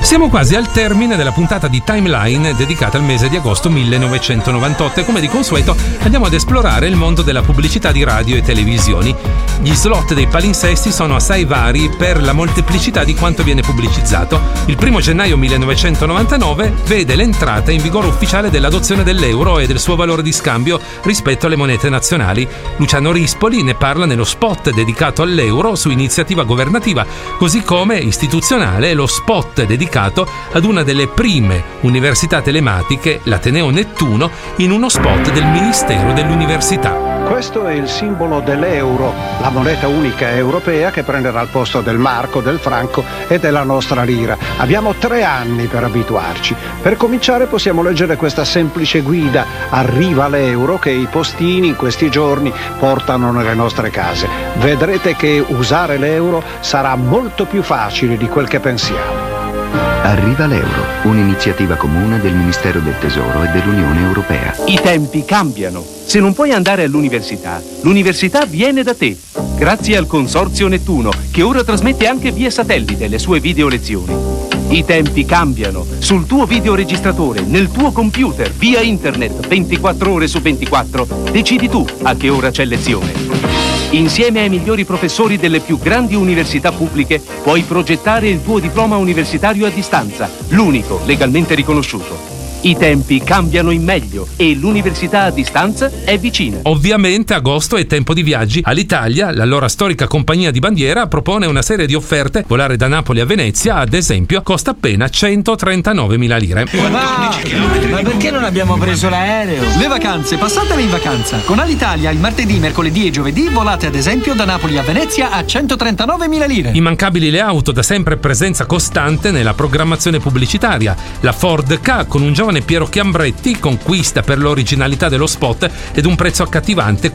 Siamo quasi al termine della puntata di Timeline dedicata al mese di agosto 1998 e come di consueto andiamo ad esplorare il mondo della pubblicità di radio e televisioni. Gli slot dei palinsesti sono assai vari per la molteplicità di quanto viene pubblicizzato. Il 1 gennaio 1999 vede l'entrata in vigore ufficiale dell'adozione dell'euro e del suo valore di scambio rispetto alle monete nazionali. Luciano Rispoli ne parla nello spot dedicato all'euro su iniziativa governativa, così come istituzionale lo spot dedicato ad una delle prime università telematiche, l'Ateneo Nettuno, in uno spot del Ministero dell'Università. Questo è il simbolo dell'euro, la moneta unica europea che prenderà il posto del marco, del franco e della nostra lira. Abbiamo 3 anni per abituarci. Per cominciare possiamo leggere questa semplice guida: arriva l'euro, che i postini in questi giorni portano nelle nostre case. Vedrete che usare l'euro sarà molto più facile di quel che pensiamo. Arriva l'euro, un'iniziativa comune del Ministero del Tesoro e dell'Unione Europea. I tempi cambiano. Se non puoi andare all'università, l'università viene da te. Grazie al Consorzio Nettuno, che ora trasmette anche via satellite le sue video lezioni. I tempi cambiano. Sul tuo videoregistratore, nel tuo computer, via internet, 24 ore su 24. Decidi tu a che ora c'è lezione. Insieme ai migliori professori delle più grandi università pubbliche puoi progettare il tuo diploma universitario a distanza, l'unico legalmente riconosciuto. I tempi cambiano in meglio e l'università a distanza è vicina. Ovviamente agosto è tempo di viaggi. All'Italia, l'allora storica compagnia di bandiera propone una serie di offerte. Volare da Napoli a Venezia, ad esempio, costa appena 139.000 lire. Ma perché non abbiamo preso l'aereo? Le vacanze, passatele in vacanza. Con Alitalia il martedì, mercoledì e giovedì volate ad esempio da Napoli a Venezia a 139.000 lire. Immancabili le auto, da sempre presenza costante nella programmazione pubblicitaria. La Ford Ka con un giovane Piero Chiambretti conquista per l'originalità dello spot ed un prezzo accattivante,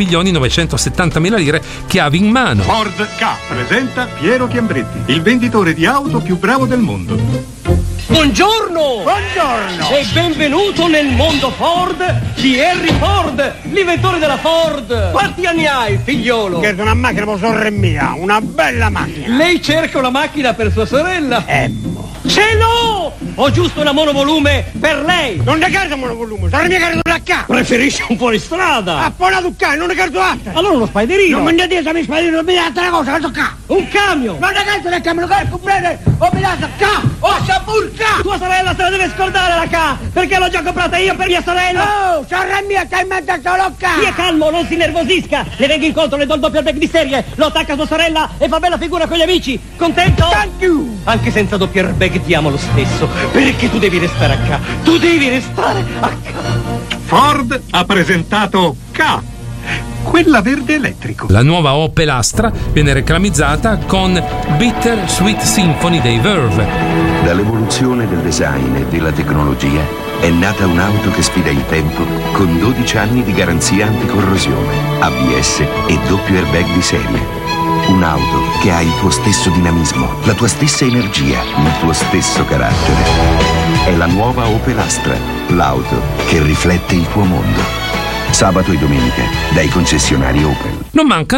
15.970.000 lire, chiavi in mano. Ford Ka presenta Piero Chiambretti, il venditore di auto più bravo del mondo. Buongiorno! Buongiorno! E benvenuto nel mondo Ford di Henry Ford, l'inventore della Ford. Quanti anni hai, figliolo? Chiedo una macchina per sorella mia, una bella macchina. Lei cerca una macchina per sua sorella? Ce l'ho! Ho giusto una monovolume per lei! Non ne carta monovolume, sarà mia carta da cá! Preferisce un fuoristrada! Ah, poi la Ducca, non ne carto altra! Allora uno spiderino! Non mi dite se mi spiderino, non mi date una cosa, la Ducca! Un camion! Non ne carto del camion, che comprare! O mi date cá! O Saburca! Tua sorella se la deve scordare la K! Perché l'ho già comprata io per mia sorella! Oh, sorella mia, che hai mandato solo cá! Stia calmo, non si nervosisca! Le vengo incontro, le do il doppio pack di serie! Lo attacca a sua sorella e fa bella figura con gli amici! Contento? Thank you! Anche senza doppio airbag ti amo lo stesso, perché tu devi restare a K! Tu devi restare a K! Ford ha presentato Ka, quella verde elettrico. La nuova Opel Astra viene reclamizzata con Bitter Sweet Symphony dei Verve. Dall'evoluzione del design e della tecnologia è nata un'auto che sfida il tempo con 12 anni di garanzia anticorrosione, ABS e doppio airbag di serie. Un'auto che ha il tuo stesso dinamismo, la tua stessa energia, il tuo stesso carattere. È la nuova Opel Astra, l'auto che riflette il tuo mondo. Sabato e domenica dai concessionari Opel. Non manca